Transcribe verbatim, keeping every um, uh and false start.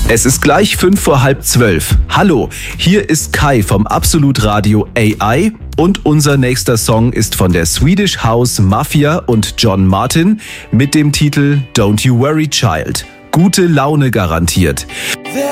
Es ist gleich fünf vor halb zwölf. Hallo, hier ist Kai vom Absolut Radio A I und unser nächster Song ist von der Swedish House Mafia und John Martin mit dem Titel Don't You Worry Child. Gute Laune garantiert.